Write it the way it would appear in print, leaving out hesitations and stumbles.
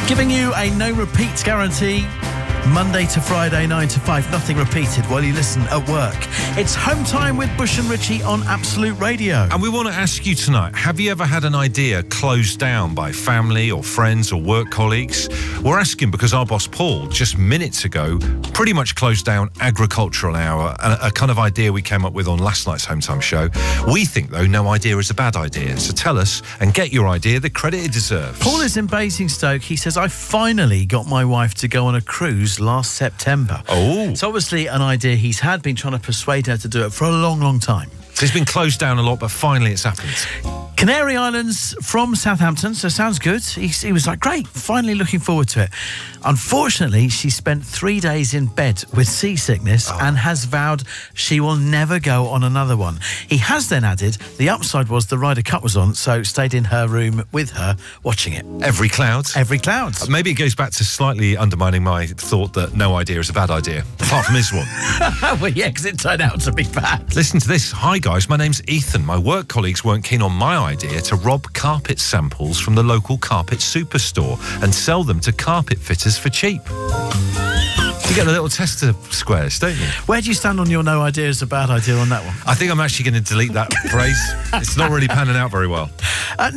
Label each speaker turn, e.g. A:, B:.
A: Giving you a no repeats guarantee. Monday to Friday, 9 to 5, nothing repeated while you listen at work. It's Home Time with Bush and Richie on Absolute Radio.
B: And we want to ask you tonight, have you ever had an idea closed down by family or friends or work colleagues? We're asking because our boss Paul, just minutes ago, pretty much closed down Agricultural Hour, a kind of idea we came up with on last night's Home Time show. We think, though, no idea is a bad idea. So tell us and get your idea the credit it deserves.
A: Paul is in Basingstoke. He says, I finally got my wife to go on a cruise last September.
B: Oh.
A: It's obviously an idea he's had, been trying to persuade her to do it for a long, long time.
B: So it's been closed down a lot, but finally it's happened.
A: Canary Islands from Southampton, so sounds good. He was like, great, finally looking forward to it. Unfortunately, she spent 3 days in bed with seasickness and has vowed she will never go on another one. He has then added, the upside was the Ryder Cup was on, so stayed in her room with her, watching it.
B: Every cloud.
A: Every cloud.
B: Maybe it goes back to slightly undermining my thought that no idea is a bad idea, apart from this one.
A: Well, yeah, because it turned out to be bad.
B: Listen to this. Hi, guys, my name's Ethan. My work colleagues weren't keen on my idea to rob carpet samples from the local carpet superstore and sell them to carpet fitters for cheap. You get the little tester squares, don't you?
A: Where do you stand on your no idea is a bad idea on that one?
B: I think I'm actually going to delete that phrase. It's not really panning out very well.